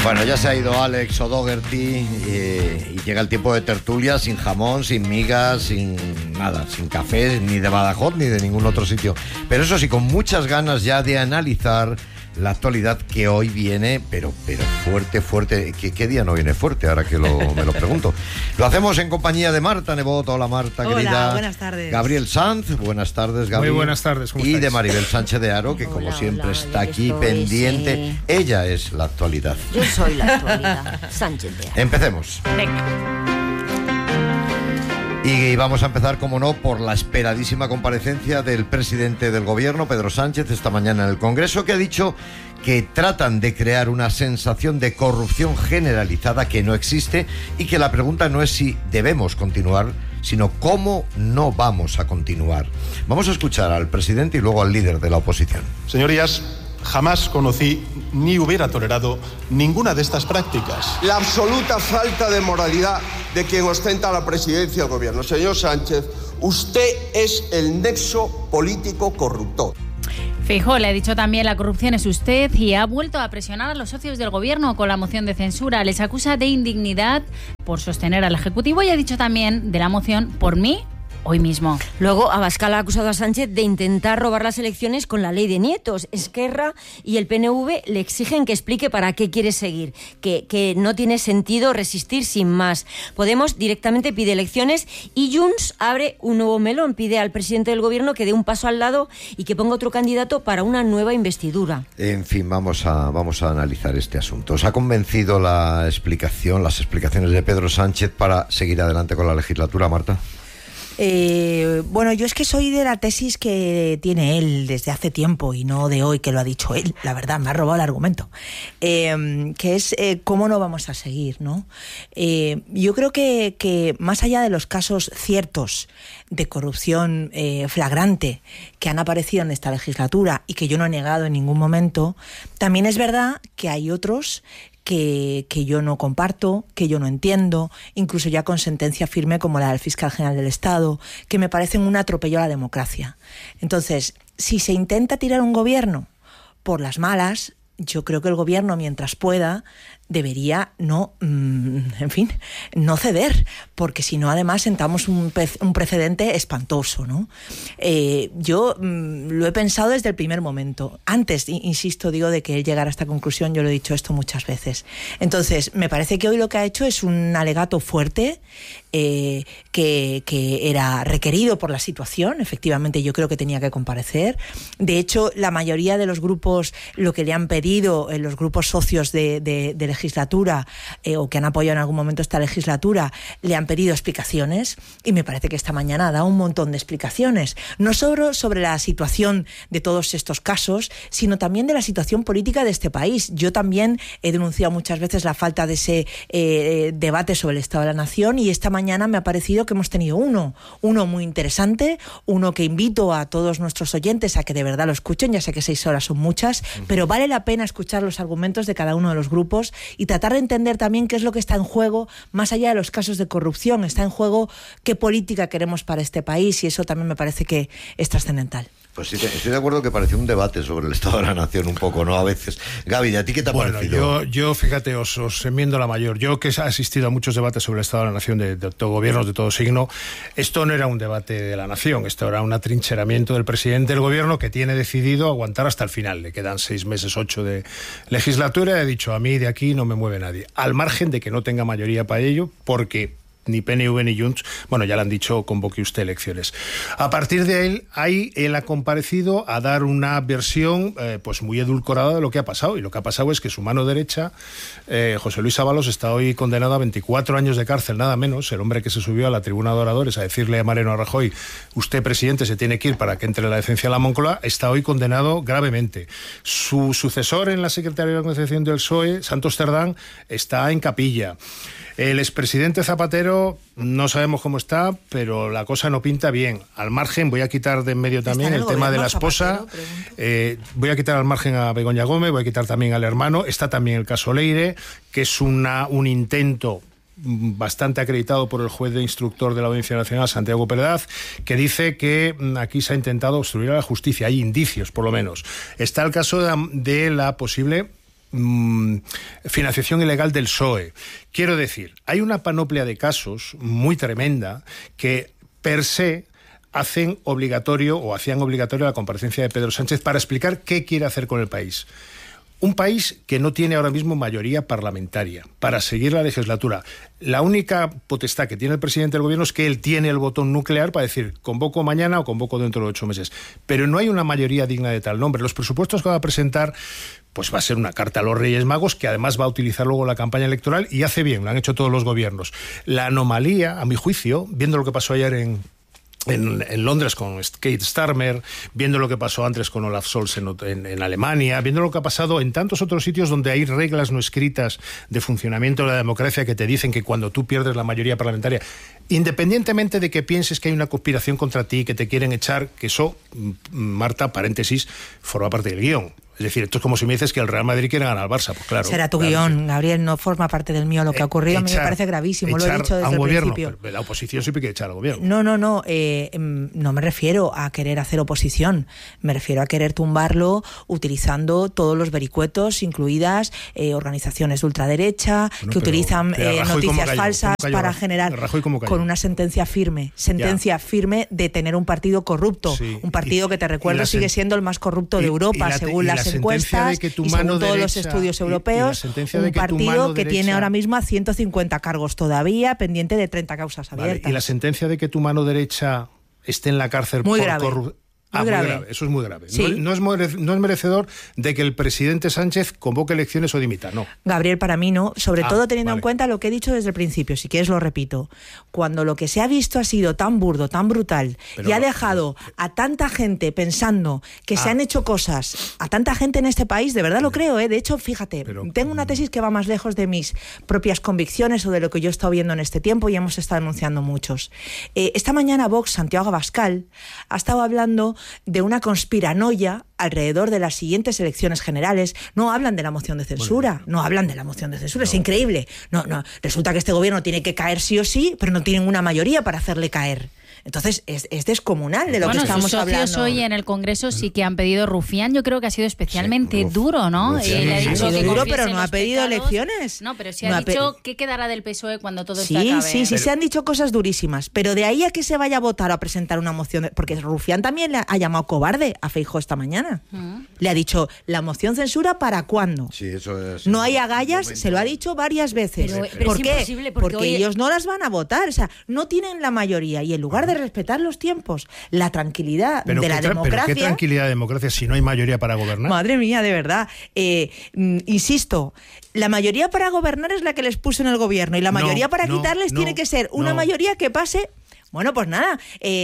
Bueno, ya se ha ido Alex O'Doherty y llega el tiempo de tertulia sin jamón, sin migas, sin nada, sin café, ni de Badajoz ni de ningún otro sitio. Pero eso sí, con muchas ganas ya de analizar la actualidad que hoy viene, pero fuerte. ¿Qué día no viene fuerte? Ahora que me lo pregunto. Lo hacemos en compañía de Marta Nebot. Hola Marta, hola, querida. Buenas tardes. Gabriel Sanz, buenas tardes, Gabriel. Muy buenas tardes, ¿cómo Y estáis? de Maribel Sánchez de Haro, que como siempre está aquí pendiente. Sí. Ella es la actualidad. Yo soy la actualidad. Sánchez de Haro. Empecemos. Y vamos a empezar, como no, por la esperadísima comparecencia del presidente del gobierno, Pedro Sánchez, esta mañana en el Congreso, que ha dicho que tratan de crear una sensación de corrupción generalizada que no existe y que la pregunta no es si debemos continuar, sino cómo no vamos a continuar. Vamos a escuchar al presidente y luego al líder de la oposición. Señorías, jamás conocí ni hubiera tolerado ninguna de estas prácticas. La absoluta falta de moralidad de quien ostenta la presidencia del gobierno. Señor Sánchez, usted es el nexo político corruptor. Feijóo le ha dicho también: la corrupción es usted, y ha vuelto a presionar a los socios del gobierno con la moción de censura. Les acusa de indignidad por sostener al Ejecutivo y ha dicho también de la moción: por mí, hoy mismo. Luego, Abascal ha acusado a Sánchez de intentar robar las elecciones con la ley de nietos. Esquerra y el PNV le exigen que explique para qué quiere seguir, que no tiene sentido resistir sin más. Podemos directamente pide elecciones y Junts abre un nuevo melón. Pide al presidente del gobierno que dé un paso al lado y que ponga otro candidato para una nueva investidura. En fin, vamos a analizar este asunto. ¿Os ha convencido las explicaciones de Pedro Sánchez para seguir adelante con la legislatura, Marta? Bueno, yo es que soy de la tesis que tiene él desde hace tiempo y no de hoy que lo ha dicho él. La verdad, me ha robado el argumento. Que es cómo no vamos a seguir, ¿no? Yo creo que más allá de los casos ciertos de corrupción flagrante que han aparecido en esta legislatura y que yo no he negado en ningún momento, también es verdad que hay otros que yo no comparto, que yo no entiendo, incluso ya con sentencia firme como la del fiscal general del Estado, que me parecen un atropello a la democracia. Entonces, si se intenta tirar un gobierno por las malas, yo creo que el gobierno, mientras pueda, debería no ceder, porque si no, además, sentamos un precedente espantoso, ¿no? Yo lo he pensado desde el primer momento. Antes, insisto, digo, de que él llegara a esta conclusión, yo lo he dicho esto muchas veces. Entonces, me parece que hoy lo que ha hecho es un alegato fuerte, que era requerido por la situación. Efectivamente, yo creo que tenía que comparecer. De hecho, la mayoría de los grupos, lo que le han pedido, los grupos socios de legislatura, o que han apoyado en algún momento esta legislatura, le han pedido explicaciones, y me parece que esta mañana ha dado un montón de explicaciones, no solo sobre la situación de todos estos casos, sino también de la situación política de este país. Yo también he denunciado muchas veces la falta de ese debate sobre el Estado de la Nación, y esta mañana me ha parecido que hemos tenido uno muy interesante, uno que invito a todos nuestros oyentes a que de verdad lo escuchen. Ya sé que 6 horas son muchas, pero vale la pena escuchar los argumentos de cada uno de los grupos y tratar de entender también qué es lo que está en juego, más allá de los casos de corrupción. Está en juego qué política queremos para este país, y eso también me parece que es trascendental. Pues sí, estoy de acuerdo que pareció un debate sobre el Estado de la Nación un poco, ¿no? A veces. Gaby, ¿a ti qué te ha parecido? Yo fíjate, os enmiendo la mayor. Yo, que he asistido a muchos debates sobre el Estado de la Nación de todo gobiernos de todo signo, esto no era un debate de la Nación, esto era un atrincheramiento del presidente del gobierno, que tiene decidido aguantar hasta el final. Le quedan 6 meses, 8 de legislatura, y ha dicho: a mí de aquí no me mueve nadie. Al margen de que no tenga mayoría para ello, porque ni PNV ni Junts, bueno, ya le han dicho, convoque usted elecciones. A partir de él ha comparecido a dar una versión pues muy edulcorada de lo que ha pasado, y lo que ha pasado es que su mano derecha, José Luis Ábalos, está hoy condenado a 24 años de cárcel, nada menos. El hombre que se subió a la tribuna de oradores a decirle a Mariano Rajoy: usted, presidente, se tiene que ir para que entre la decencia a la Moncloa, está hoy condenado gravemente. Su sucesor en la Secretaría de Organización del PSOE, Santos Cerdán, está en capilla. El expresidente Zapatero no sabemos cómo está, pero la cosa no pinta bien. Al margen, voy a quitar de en medio también el tema de la esposa. Voy a quitar al margen a Begoña Gómez, voy a quitar también al hermano. Está también el caso Leire, que es un intento bastante acreditado por el juez de instructor de la Audiencia Nacional, Santiago Perdaz, que dice que aquí se ha intentado obstruir a la justicia. Hay indicios, por lo menos. Está el caso de la posible financiación ilegal del PSOE. Quiero decir, hay una panoplia de casos muy tremenda que per se hacían obligatorio la comparecencia de Pedro Sánchez para explicar qué quiere hacer con el país. Un país que no tiene ahora mismo mayoría parlamentaria para seguir la legislatura. La única potestad que tiene el presidente del gobierno es que él tiene el botón nuclear para decir convoco mañana o convoco dentro de 8 meses. Pero no hay una mayoría digna de tal nombre. Los presupuestos que va a presentar pues va a ser una carta a los Reyes Magos que además va a utilizar luego la campaña electoral y hace bien, lo han hecho todos los gobiernos. La anomalía, a mi juicio, viendo lo que pasó ayer en Londres con Keir Starmer, viendo lo que pasó antes con Olaf Scholz en Alemania, viendo lo que ha pasado en tantos otros sitios donde hay reglas no escritas de funcionamiento de la democracia que te dicen que cuando tú pierdes la mayoría parlamentaria, independientemente de que pienses que hay una conspiración contra ti, que te quieren echar, que eso, Marta, paréntesis, forma parte del guión. Es decir, esto es como si me dices que el Real Madrid quiere ganar al Barça. Pues claro. Será tu guión, sí. Gabriel, no forma parte del mío lo que ha ocurrido. A mí me parece gravísimo, lo he dicho desde el principio. La oposición siempre quiere echar al gobierno. No me refiero a querer hacer oposición. Me refiero a querer tumbarlo utilizando todos los vericuetos, incluidas organizaciones de ultraderecha, que utilizan noticias falsas para generar con una sentencia firme. Firme de tener un partido corrupto. Sí. Un partido que, te recuerdo, sigue siendo el más corrupto de Europa, según las encuestas y según todos los estudios europeos, un partido que tiene ahora mismo a 150 cargos todavía, pendiente de 30 causas abiertas. Y la sentencia de que tu mano derecha esté en la cárcel por corrupción. Muy grave. Eso es muy grave. Sí. No es merecedor de que el presidente Sánchez convoque elecciones o dimita, no. Gabriel, para mí no, sobre todo teniendo en cuenta lo que he dicho desde el principio, si quieres lo repito. Cuando lo que se ha visto ha sido tan burdo, tan brutal, y ha dejado a tanta gente pensando que se han hecho cosas, a tanta gente en este país, de verdad lo creo, de hecho, fíjate, tengo una tesis que va más lejos de mis propias convicciones o de lo que yo he estado viendo en este tiempo y hemos estado anunciando muchos. Esta mañana Vox, Santiago Abascal, ha estado hablando de una conspiranoia alrededor de las siguientes elecciones generales. No hablan de la moción de censura, es increíble. No, resulta que este gobierno tiene que caer sí o sí, pero no tienen una mayoría para hacerle caer. Entonces es descomunal de lo que estamos hablando. Sus socios hoy en el Congreso sí que han pedido Rufián. Yo creo que ha sido especialmente duro, ¿no? Ha sido duro, pero no ha pedido elecciones. No, pero sí ha dicho qué quedará del PSOE cuando todo esto acabe. Sí, se han dicho cosas durísimas, pero de ahí a que se vaya a votar o a presentar una moción, porque Rufián también le ha llamado cobarde a Feijóo esta mañana. Le ha dicho, ¿la moción censura para cuándo? Sí, eso es. No hay agallas, se lo ha dicho varias veces. Pero ¿Por qué? Porque ellos no las van a votar, o sea, no tienen la mayoría y en lugar de respetar los tiempos, la tranquilidad de la democracia. ¿Pero qué tranquilidad de democracia si no hay mayoría para gobernar? Madre mía, de verdad. Insisto, la mayoría para gobernar es la que les puso en el gobierno y la mayoría para quitarles tiene que ser una mayoría que pase. Bueno, pues nada,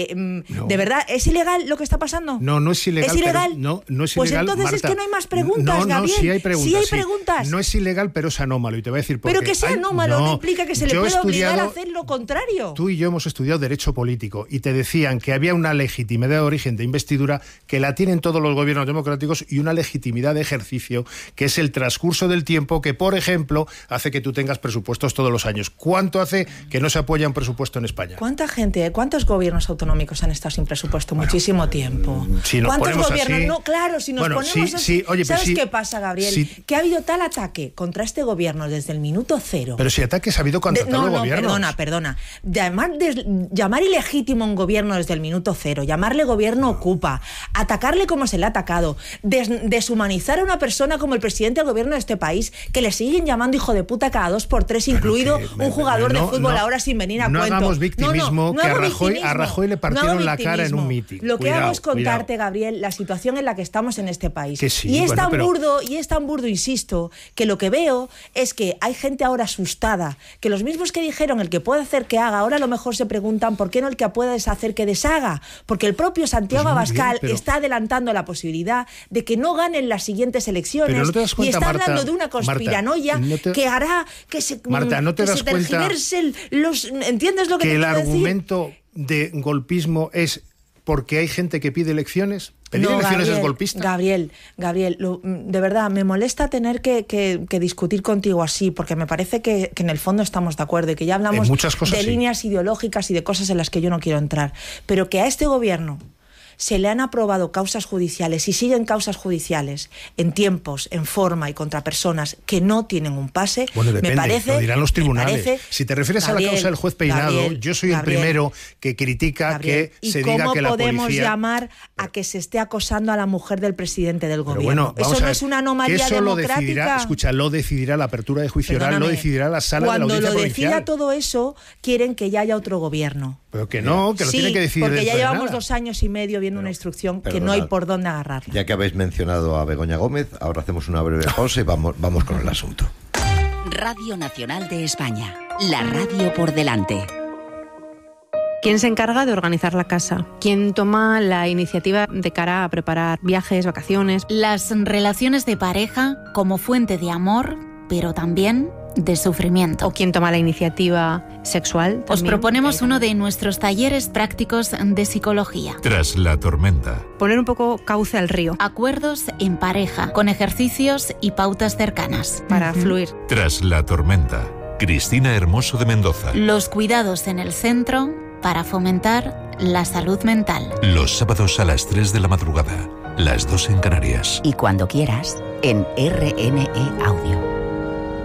¿de verdad es ilegal lo que está pasando? No es ilegal. ¿Es ilegal? No es ilegal, pues entonces, Marta, es que no hay más preguntas, Gabriel. Sí hay preguntas. Sí hay preguntas. No es ilegal, pero es anómalo y te voy a decir por qué. Pero que sea anómalo no implica que se le pueda obligar a hacer lo contrario. Tú y yo hemos estudiado Derecho Político y te decían que había una legitimidad de origen de investidura que la tienen todos los gobiernos democráticos y una legitimidad de ejercicio que es el transcurso del tiempo que, por ejemplo, hace que tú tengas presupuestos todos los años. ¿Cuánto hace que no se apoya un presupuesto en España? ¿Cuánta gente, cuántos gobiernos autonómicos han estado sin presupuesto muchísimo tiempo? Si nos ¿Cuántos gobiernos? Así, no, claro, si nos ponemos así. Oye, ¿Sabes qué pasa, Gabriel? Que ha habido tal ataque contra este gobierno desde el minuto cero. Pero si ataques ha habido contra todos los gobiernos. Perdona. Llamar ilegítimo a un gobierno desde el minuto cero, llamarle gobierno ocupa, atacarle como se le ha atacado, deshumanizar a una persona como el presidente del gobierno de este país, que le siguen llamando hijo de puta cada 2x3, incluido un jugador de fútbol ahora sin venir a cuento. No hagamos victimismo, que a Rajoy le partieron la cara en un mitin. Lo que hago es contarte, Gabriel, la situación en la que estamos en este país. Y es tan burdo, insisto, que lo que veo es que hay gente ahora asustada, que los mismos que dijeron el que puede hacer que haga, ahora a lo mejor se preguntan por qué no el que puede deshacer que deshaga, porque el propio Santiago Abascal está adelantando la posibilidad de que no ganen las siguientes elecciones y está hablando de una conspiranoia que hará que se tergiversen los... ¿Entiendes lo que te quiero decir? Que el argumento de golpismo es porque hay gente que pide elecciones. ¿Pedir elecciones es golpista? Gabriel, de verdad, me molesta tener que discutir contigo así, porque me parece que en el fondo estamos de acuerdo y que ya hablamos de líneas ideológicas y de cosas en las que yo no quiero entrar. Pero que a este gobierno se le han aprobado causas judiciales y siguen causas judiciales en tiempos, en forma y contra personas que no tienen un pase, bueno, depende, me parece, lo dirán los tribunales. Si te refieres a la causa del juez Peinado, yo soy el primero que critica que se diga que la policía... ¿Y cómo podemos llamar a que se esté acosando a la mujer del presidente del gobierno? Bueno, eso no es una anomalía democrática. Lo decidirá la apertura de juicio oral, lo decidirá la sala de la audiencia provincial. Cuando lo decida todo eso, quieren que ya haya otro gobierno. Pero que no, que lo tiene que decidir. Porque ya llevamos 2 años y medio viendo una instrucción que no hay por dónde agarrarla. Ya que habéis mencionado a Begoña Gómez, ahora hacemos una breve pausa y vamos con el asunto. Radio Nacional de España, la radio por delante. ¿Quién se encarga de organizar la casa? ¿Quién toma la iniciativa de cara a preparar viajes, vacaciones? Las relaciones de pareja como fuente de amor, pero también de sufrimiento. ¿O quién toma la iniciativa sexual? Os proponemos uno de nuestros talleres prácticos de psicología. Tras la tormenta. Poner un poco cauce al río. Acuerdos en pareja, con ejercicios y pautas cercanas. Para fluir. Tras la tormenta. Cristina Hermoso de Mendoza. Los cuidados en el centro para fomentar la salud mental. Los sábados a las 3 de la madrugada, las 2 en Canarias. Y cuando quieras, en RNE Audio.